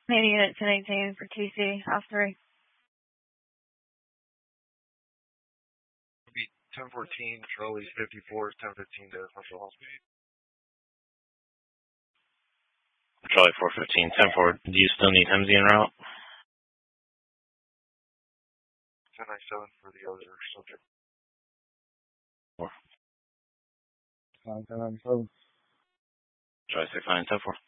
Maybe unit 1018 for TC, house 3. It'll be 1014, Charlie's 54, 1015 to Marshall Hospital. Charlie 415, 10-4. Do you still need Hemsey en route? 1097 for the other subject. 4. 1097. Charlie 69, 10-4.